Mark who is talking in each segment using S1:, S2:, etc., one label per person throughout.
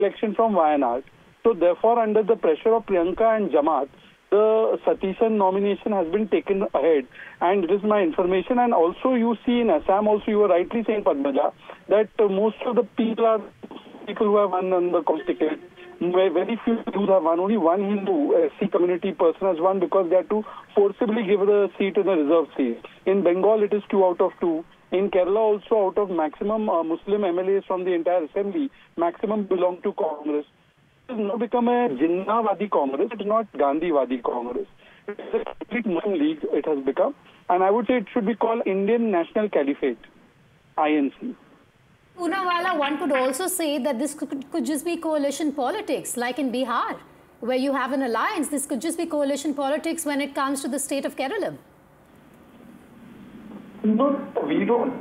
S1: election from Wayanad. So therefore, under the pressure of Priyanka and Jamaat, the Satishan nomination has been taken ahead. And it is my information. And also you see in Assam, also you were rightly saying, Padmaja, that most of the people are people who have won on the Congress ticket. Very few Hindus have won. Only one Hindu SC community person has won because they had to forcibly give the seat in the reserve seat. In Bengal, it is 2 out of 2. In Kerala, also out of maximum Muslim MLAs from the entire assembly, maximum belong to Congress. It has now become a Jinnah-wadi Congress. It is not Gandhi-wadi Congress. It is a complete Muslim league it has become. And I would say it should be called Indian National Caliphate, INC.
S2: Poonawalla, one could also say that this could just be coalition politics, like in Bihar, where you have an alliance. This could just be coalition politics when it comes to the state of Kerala.
S1: No, we don't.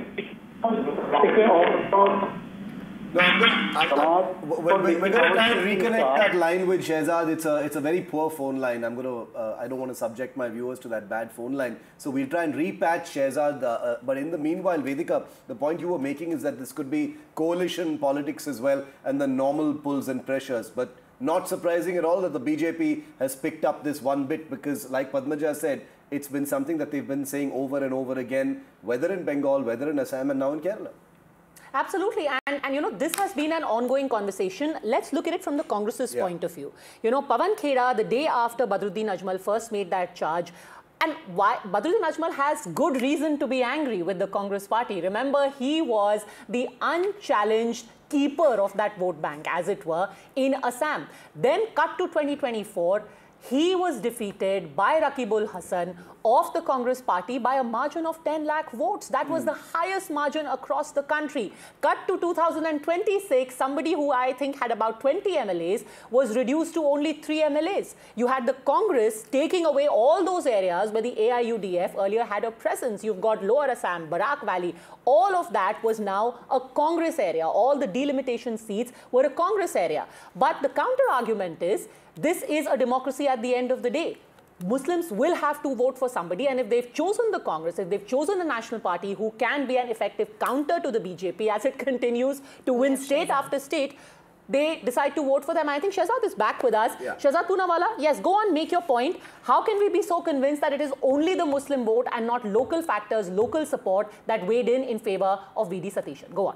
S3: We're going to try and reconnect that line with Shehzad. It's a very poor phone line. I don't want to subject my viewers to that bad phone line. So we'll try and repatch Shehzad. But in the meanwhile, Vedika, the point you were making is that this could be coalition politics as well and the normal pulls and pressures. But not surprising at all that the BJP has picked up this one bit because, like Padmaja said, it's been something that they've been saying over and over again, whether in Bengal, whether in Assam, and now in Kerala.
S4: Absolutely. And you know, this has been an ongoing conversation. Let's look at it from the Congress's point of view. You know, Pawan Khera, the day after Badruddin Ajmal first made that charge, and why Badruddin Ajmal has good reason to be angry with the Congress party. Remember, he was the unchallenged keeper of that vote bank, as it were, in Assam. Then cut to 2024, he was defeated by Rakibul Hasan of the Congress party by a margin of 10 lakh votes. That was the highest margin across the country. Cut to 2026, somebody who I think had about 20 MLAs was reduced to only 3 MLAs. You had the Congress taking away all those areas where the AIUDF earlier had a presence. You've got Lower Assam, Barak Valley. All of that was now a Congress area. All the delimitation seats were a Congress area. But the counter argument is, this is a democracy at the end of the day. Muslims will have to vote for somebody, and if they've chosen the Congress, if they've chosen the National Party, who can be an effective counter to the BJP as it continues to win state after state, they decide to vote for them. I think Shehzad is back with us. Shehzad Poonawalla, yes, go on, make your point. How can we be so convinced that it is only the Muslim vote and not local factors, local support that weighed in favor of VD Satishan? Go on.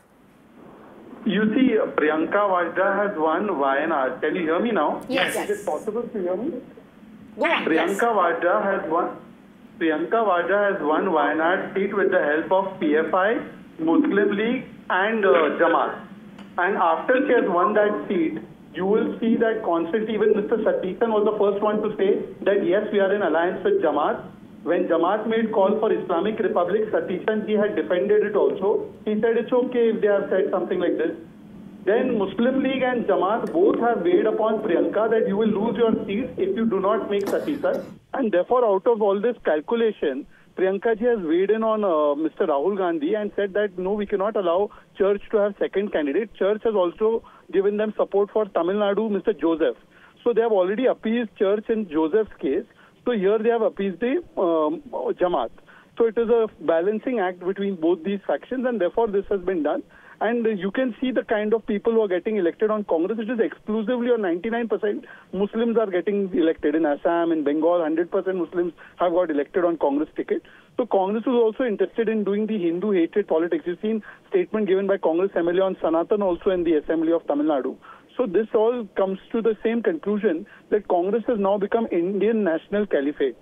S1: You see, Priyanka Vajda has won Wayanad. Can you hear me now?
S4: Yes.
S1: Is it possible to hear me?
S4: Go on.
S1: Priyanka Vajda has won. Priyanka Vajda has won Wayanad seat with the help of PFI, Muslim League, and Jamaat. And after she has won that seat, you will see that constantly, even Mr. Satishan was the first one to say that yes, we are in alliance with Jamaat. When Jamaat made call for Islamic Republic, Satishan ji had defended it also. He said it's okay if they have said something like this. Then Muslim League and Jamaat both have weighed upon Priyanka that you will lose your seat if you do not make Satishan. And therefore, out of all this calculation, Priyanka ji has weighed in on Mr. Rahul Gandhi and said that no, we cannot allow Church to have second candidate. Church has also given them support for Tamil Nadu, Mr. Joseph. So they have already appeased Church in Joseph's case. So here they have appeased the Jamaat. So it is a balancing act between both these factions, and therefore this has been done. And you can see the kind of people who are getting elected on Congress. It is exclusively or 99% Muslims are getting elected. In Assam, in Bengal, 100% Muslims have got elected on Congress ticket. So Congress was also interested in doing the Hindu hatred politics. You've seen statement given by Congress MLA on Sanatan also in the Assembly of Tamil Nadu. So this all comes to the same conclusion that Congress has now become Indian National Caliphate.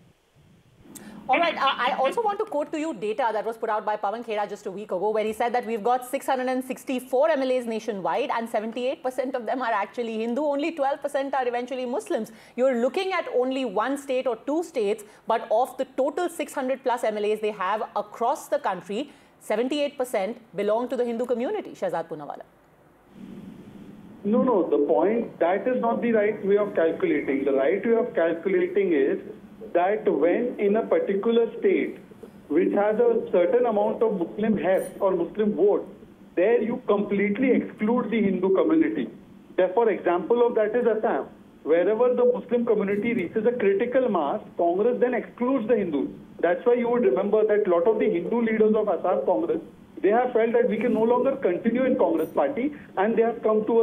S4: All right. I also want to quote to you data that was put out by Pawan Khera just a week ago, where he said that we've got 664 MLAs nationwide and 78% of them are actually Hindu. Only 12% are eventually Muslims. You're looking at only one state or two states, but of the total 600 plus MLAs they have across the country, 78% belong to the Hindu community. Shehzad Poonawalla.
S1: No, the point, that is not the right way of calculating. The right way of calculating is that when in a particular state, which has a certain amount of Muslim heft or Muslim vote, there you completely exclude the Hindu community. Therefore, example of that is Assam. Wherever the Muslim community reaches a critical mass, Congress then excludes the Hindus. That's why you would remember that a lot of the Hindu leaders of Assam Congress, they have felt that we can no longer continue in Congress party, and they have come to a